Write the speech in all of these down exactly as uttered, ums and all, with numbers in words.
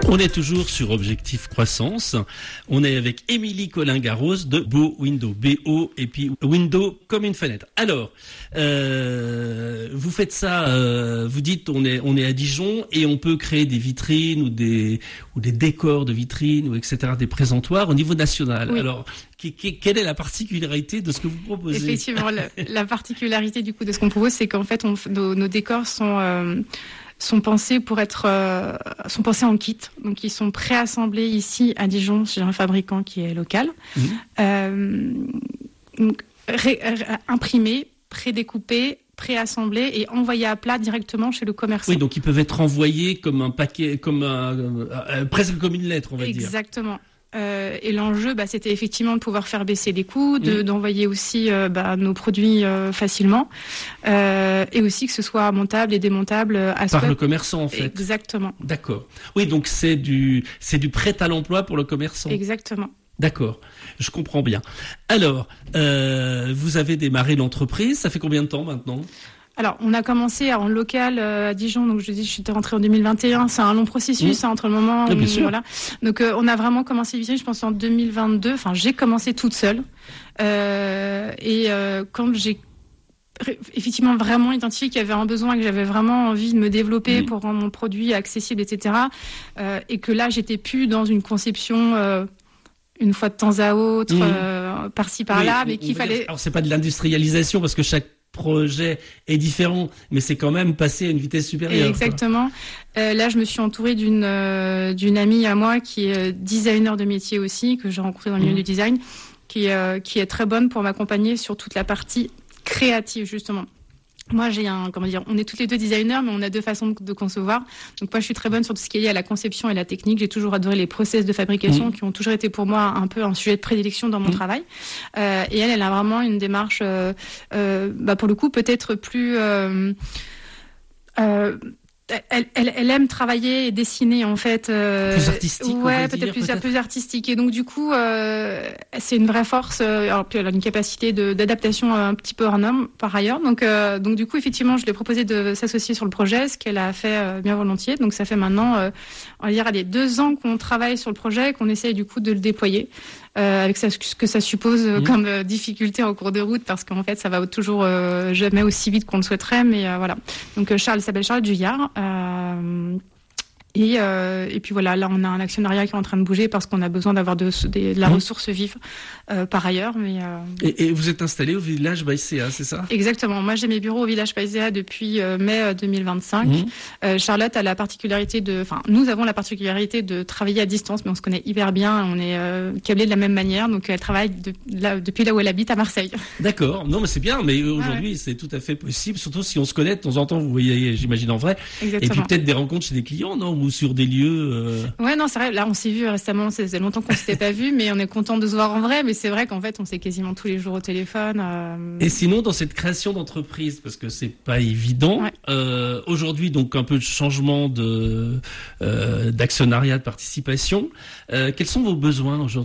On est toujours sur Objectif Croissance. On est avec Émilie Collin-Garros de Beau Window, B O et puis Window comme une fenêtre. Alors, euh, vous faites ça, euh, vous dites on est on est à Dijon et on peut créer des vitrines ou des ou des décors de vitrines ou et cetera, des présentoirs au niveau national. Oui. Alors, qui, qui, quelle est la particularité de ce que vous proposez ? Effectivement, la, la particularité du coup de ce qu'on propose, c'est qu'en fait, on, nos, nos décors sont euh, sont pensés pour être euh, sont pensés en kit, donc ils sont préassemblés ici à Dijon chez un fabricant qui est local, mmh. euh, donc ré, ré, imprimés, prédécoupés, préassemblés et envoyés à plat directement chez le commerçant. Oui, donc ils peuvent être envoyés comme un paquet, comme un, euh, euh, presque comme une lettre, on va Exactement. dire. Exactement. Euh, et l'enjeu, bah, c'était effectivement de pouvoir faire baisser les coûts, de, mmh. d'envoyer aussi euh, bah, nos produits euh, facilement, euh, et aussi que ce soit montable et démontable à par le commerçant en fait. Exactement. D'accord. Oui, donc c'est du c'est du prêt à l'emploi pour le commerçant. Exactement. D'accord, je comprends bien. Alors, euh, vous avez démarré l'entreprise, ça fait combien de temps maintenant ? Alors, on a commencé en local euh, à Dijon, donc je dis, je suis rentrée en deux mille vingt et un. C'est un long processus mmh. hein, entre le moment où, bien sûr. Voilà. Donc, euh, on a vraiment commencé vitrine, je pense en deux mille vingt-deux. Enfin, j'ai commencé toute seule. Euh, et euh, quand j'ai effectivement vraiment identifié qu'il y avait un besoin, que j'avais vraiment envie de me développer mmh. pour rendre mon produit accessible, et cetera. Euh, et que là, j'étais plus dans une conception euh, une fois de temps à autre, mmh. euh, par-ci par-là, oui, mais qu'il fallait. Dire, alors, c'est pas de l'industrialisation parce que chaque projet est différent, mais c'est quand même passé à une vitesse supérieure. Exactement. Euh, là, je me suis entourée d'une euh, d'une amie à moi qui est designer de métier aussi, que j'ai rencontrée dans le milieu mmh. du design, qui euh, qui est très bonne pour m'accompagner sur toute la partie créative justement. Moi, j'ai un, comment dire, on est toutes les deux designers, mais on a deux façons de, de concevoir. Donc, moi, je suis très bonne sur tout ce qui est lié à la conception et la technique. J'ai toujours adoré les process de fabrication mmh. qui ont toujours été pour moi un peu un sujet de prédilection dans mon mmh. travail. Euh, et elle, elle a vraiment une démarche, euh, euh, bah, pour le coup, peut-être plus, euh, euh, Elle, elle, elle aime travailler et dessiner en fait. Euh, plus artistique. Ouais, peut-être dire, plus, peut-être plus artistique. Et donc du coup, euh, c'est une vraie force. Euh, alors puis elle a une capacité de, d'adaptation un petit peu hors norme par ailleurs. Donc euh, donc du coup, effectivement, je lui ai proposé de s'associer sur le projet, ce qu'elle a fait euh, bien volontiers. Donc ça fait maintenant, euh, on va dire, allez, deux ans qu'on travaille sur le projet et qu'on essaye du coup de le déployer. Euh, avec ça, ce que ça suppose euh, mmh. comme euh, difficulté en cours de route, parce qu'en fait, ça va toujours euh, jamais aussi vite qu'on le souhaiterait, mais euh, voilà. Donc euh, Charles s'appelle Charles Juillard. Euh, Et, euh, et puis voilà, là on a un actionnariat qui est en train de bouger parce qu'on a besoin d'avoir de, de, de la mmh. ressource vive euh, par ailleurs. Mais euh... et, et vous êtes installé au village Baïséa, c'est ça ? Exactement. Moi j'ai mes bureaux au village Baïséa depuis euh, mai deux mille vingt-cinq. Mmh. Euh, Charlotte a la particularité de, enfin nous avons la particularité de travailler à distance, mais on se connaît hyper bien. On est euh, câblés de la même manière, donc elle travaille de, là, depuis là où elle habite à Marseille. D'accord. Non mais c'est bien, mais aujourd'hui ah ouais. c'est tout à fait possible, surtout si on se connaît de temps en temps. Vous voyez, j'imagine en vrai. Exactement. Et puis peut-être des rencontres chez des clients, non ? Ou sur des lieux euh... Ouais, non, c'est vrai. Là, on s'est vu récemment. Ça faisait longtemps qu'on s'était pas vu, mais on est content de se voir en vrai. Mais c'est vrai qu'en fait, on s'est quasiment tous les jours au téléphone. Euh... Et sinon, dans cette création d'entreprise, parce que c'est pas évident, ouais. euh, aujourd'hui, donc un peu de changement de euh, d'actionnariat, de participation. Euh, quels sont vos besoins aujourd'hui ?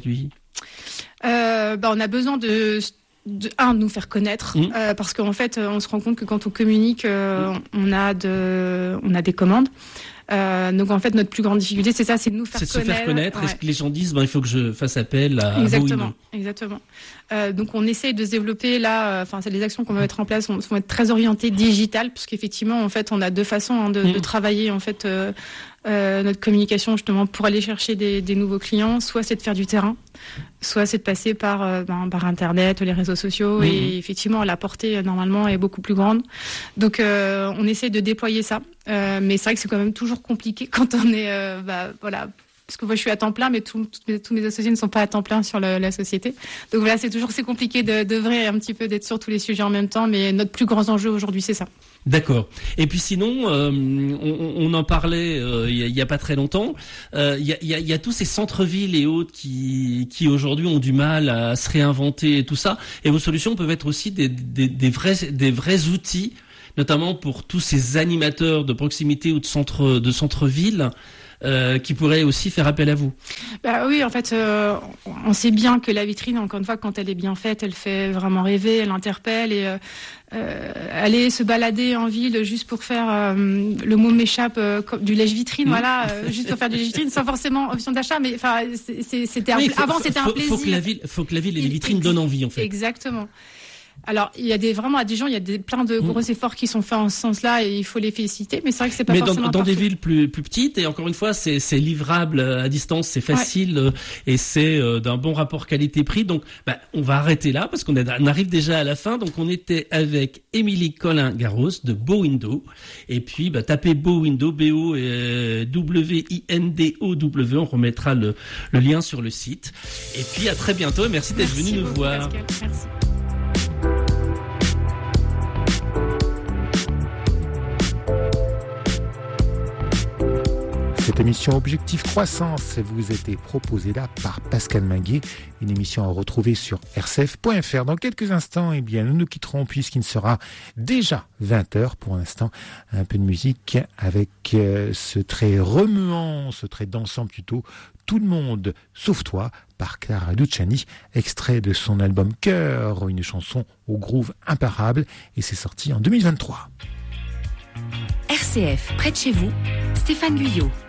euh, Bah, on a besoin de De, un, de nous faire connaître, mmh. euh, parce qu'en fait, on se rend compte que quand on communique, euh, mmh. on a de, on a des commandes. Euh, donc en fait, notre plus grande difficulté, c'est ça, c'est de nous faire c'est connaître. C'est de se faire connaître. Ouais. Est-ce que les gens disent, ben, il faut que je fasse appel à Exactement, Boeing. exactement. Euh, donc on essaye de se développer là. Enfin, euh, c'est les actions qu'on va mettre en place. On va être très orienté digital, puisqu'effectivement, en fait, on a deux façons hein, de, mmh. de travailler en fait euh, euh, notre communication justement pour aller chercher des, des nouveaux clients. Soit c'est de faire du terrain, soit c'est de passer par euh, ben, par internet, les réseaux sociaux. Mmh. Et effectivement, la portée normalement est beaucoup plus grande. Donc euh, on essaie de déployer ça. Euh, mais c'est vrai que c'est quand même toujours compliqué quand on est, euh, bah, voilà, parce que moi je suis à temps plein, mais tout, tout, mes, tous mes associés ne sont pas à temps plein sur le, la société. Donc voilà, c'est toujours c'est compliqué de d'œuvrer un petit peu, d'être sur tous les sujets en même temps. Mais notre plus grand enjeu aujourd'hui, c'est ça. D'accord. Et puis sinon, euh, on, on en parlait euh, il y a pas très longtemps. Il euh, y, a, y, a, y a tous ces centres-villes et autres qui, qui aujourd'hui ont du mal à se réinventer et tout ça. Et vos solutions peuvent être aussi des, des, des vrais, des vrais outils, notamment pour tous ces animateurs de proximité ou de centre, de centre-ville. euh, qui pourraient aussi faire appel à vous. Bah oui, en fait, euh, on sait bien que la vitrine, encore une fois, quand elle est bien faite, elle fait vraiment rêver, elle interpelle et euh, euh, aller se balader en ville juste pour faire, euh, le mot m'échappe, euh, du lèche-vitrine, mmh. voilà, euh, juste pour faire du lèche-vitrine, sans forcément option d'achat, mais enfin, c'était un, oui, faut, avant c'était faut, un plaisir. Faut que la ville, faut que la ville et les vitrines donnent envie, en fait. Exactement. Alors, il y a des, vraiment, à Dijon, il y a des, plein de gros mmh. efforts qui sont faits en ce sens-là et il faut les féliciter, mais c'est vrai que c'est pas mais forcément dans, dans des villes plus, plus petites, et encore une fois, c'est, c'est livrable à distance, c'est facile, ouais. et c'est euh, d'un bon rapport qualité-prix. Donc, bah, on va arrêter là parce qu'on est, on arrive déjà à la fin. Donc, on était avec Émilie Collin-Garros de Beau Window. Et puis, bah, tapez Beau Window, B O W I N D O W. On remettra le, le lien sur le site. Et puis, à très bientôt et merci d'être merci venu nous voir. Pascal, merci. Cette émission Objectif Croissance vous a été proposée là par Pascal Minguet, une émission à retrouver sur R C F point F R. Dans quelques instants, eh bien, nous nous quitterons puisqu'il sera déjà vingt heures. Pour l'instant, un peu de musique avec euh, ce trait remuant, ce trait dansant plutôt, Tout le monde sauf toi, par Clara Luciani, extrait de son album Cœur, une chanson au groove imparable, et c'est sorti en deux mille vingt-trois. R C F, près de chez vous, Stéphane Guyot.